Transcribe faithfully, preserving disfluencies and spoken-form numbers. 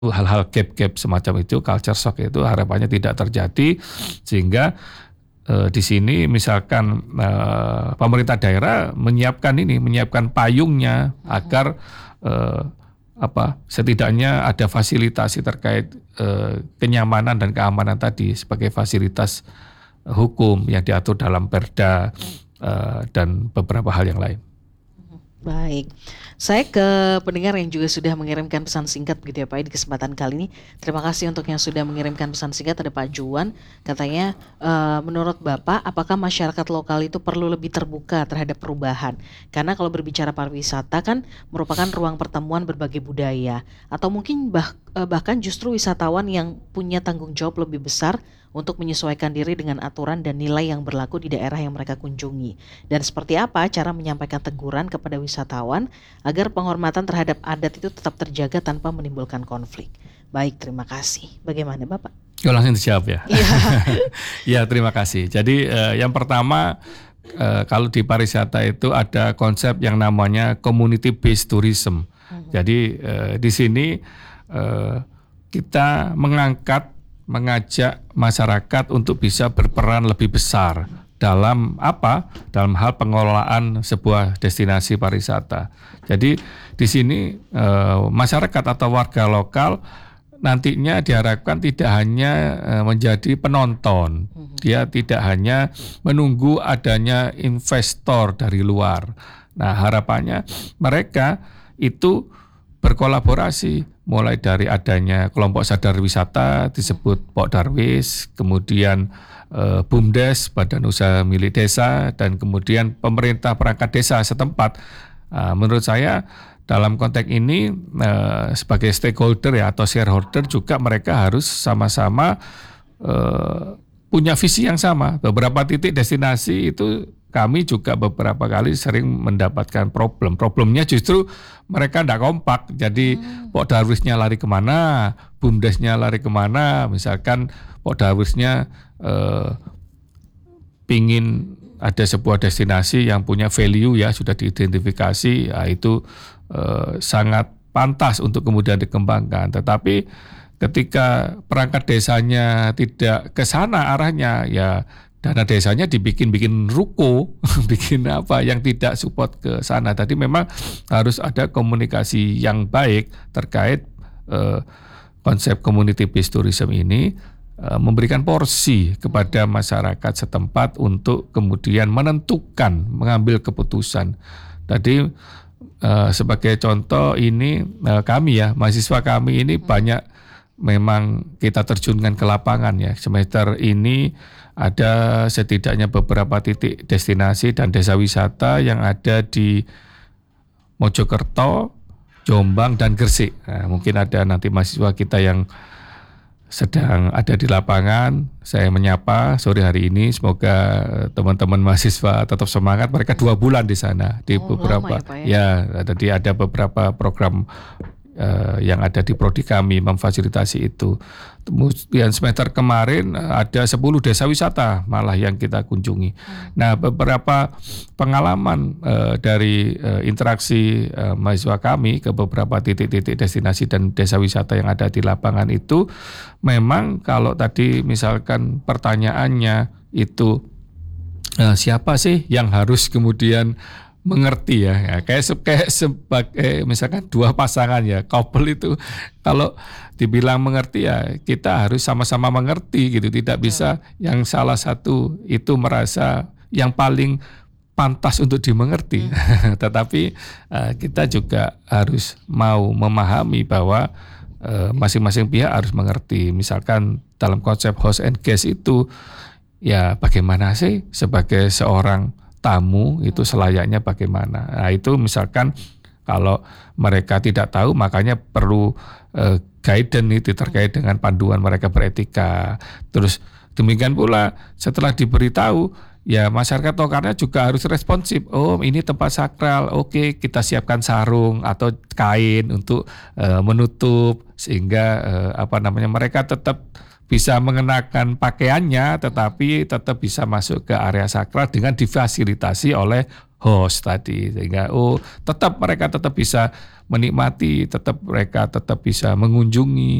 hal-hal gap-gap semacam itu, culture shock itu harapannya tidak terjadi, sehingga eh, di sini misalkan eh, pemerintah daerah menyiapkan ini, menyiapkan payungnya agar eh, apa setidaknya ada fasilitasi terkait eh, kenyamanan dan keamanan tadi sebagai fasilitas hukum yang diatur dalam Perda eh, dan beberapa hal yang lain. Baik, saya ke pendengar yang juga sudah mengirimkan pesan singkat begitu ya Pak di kesempatan kali ini. Terima kasih untuk yang sudah mengirimkan pesan singkat. Ada Pak Juan, katanya e, menurut Bapak apakah masyarakat lokal itu perlu lebih terbuka terhadap perubahan? Karena kalau berbicara pariwisata kan merupakan ruang pertemuan berbagai budaya, atau mungkin bah, eh, bahkan justru wisatawan yang punya tanggung jawab lebih besar untuk menyesuaikan diri dengan aturan dan nilai yang berlaku di daerah yang mereka kunjungi. Dan seperti apa cara menyampaikan teguran kepada wisatawan agar penghormatan terhadap adat itu tetap terjaga tanpa menimbulkan konflik. Baik, terima kasih. Bagaimana Bapak? Oh, langsung dijawab ya? Iya. Ya, terima kasih. Jadi eh, yang pertama, eh, kalau di pariwisata itu ada konsep yang namanya community based tourism. Mm-hmm. Jadi eh, di sini eh, kita mengangkat mengajak masyarakat untuk bisa berperan lebih besar dalam apa? Dalam hal pengelolaan sebuah destinasi pariwisata. Jadi di sini e, masyarakat atau warga lokal nantinya diharapkan tidak hanya e, menjadi penonton, dia tidak hanya menunggu adanya investor dari luar. Nah, harapannya mereka itu berkolaborasi, mulai dari adanya kelompok sadar wisata disebut Pok Darwis, kemudian eh, BUMDes, Badan Usaha Milik Desa, dan kemudian pemerintah perangkat desa setempat. Nah, menurut saya dalam konteks ini eh, sebagai stakeholder ya atau shareholder juga mereka harus sama-sama eh, punya visi yang sama. Beberapa titik destinasi itu kami juga beberapa kali sering mendapatkan problem. Problemnya justru mereka tidak kompak. Jadi hmm. Pok Darwisnya lari kemana, BUMDesnya lari kemana. Misalkan Pok Darwisnya eh, pingin ada sebuah destinasi yang punya value ya sudah diidentifikasi, ya itu eh, sangat pantas untuk kemudian dikembangkan. Tetapi ketika perangkat desanya tidak ke sana arahnya, ya dana desanya dibikin-bikin ruko, bikin apa yang tidak support ke sana. Tadi memang harus ada komunikasi yang baik terkait eh, konsep community based tourism ini, eh, memberikan porsi kepada masyarakat setempat untuk kemudian menentukan, mengambil keputusan. Tadi eh, sebagai contoh ini eh, kami ya, mahasiswa kami ini hmm. banyak memang kita terjunkan ke lapangan ya. Semester ini ada setidaknya beberapa titik destinasi dan desa wisata yang ada di Mojokerto, Jombang, dan Gresik. Nah, mungkin ada nanti mahasiswa kita yang sedang ada di lapangan. Saya menyapa sore hari ini. Semoga teman-teman mahasiswa tetap semangat. Mereka dua bulan di sana di oh, beberapa. Ya, Pak, ya? Ya, tadi ada beberapa program Uh, yang ada di prodi kami memfasilitasi itu. Kemudian semester kemarin ada sepuluh desa wisata malah yang kita kunjungi. Hmm. Nah, beberapa pengalaman uh, dari uh, interaksi uh, mahasiswa kami ke beberapa titik-titik destinasi dan desa wisata yang ada di lapangan itu, memang kalau tadi misalkan pertanyaannya itu uh, siapa sih yang harus kemudian mengerti ya, ya kayak kayak sebagai misalkan dua pasangan ya, couple itu kalau dibilang mengerti ya kita harus sama-sama mengerti gitu, tidak bisa hmm. yang salah satu itu merasa yang paling pantas untuk dimengerti. Hmm. Tetapi uh, kita juga harus mau memahami bahwa uh, masing-masing pihak harus mengerti. Misalkan dalam konsep host and guest itu ya bagaimana sih sebagai seorang tamu itu selayaknya bagaimana. Nah, itu misalkan kalau mereka tidak tahu, makanya perlu uh, guidance itu terkait dengan panduan mereka beretika. Terus demikian pula setelah diberitahu, ya masyarakat lokalnya juga harus responsif. Oh, ini tempat sakral, oke kita siapkan sarung atau kain untuk uh, menutup sehingga uh, apa namanya mereka tetap bisa mengenakan pakaiannya tetapi tetap bisa masuk ke area sakral dengan difasilitasi oleh host tadi, sehingga oh tetap mereka tetap bisa menikmati, tetap mereka tetap bisa mengunjungi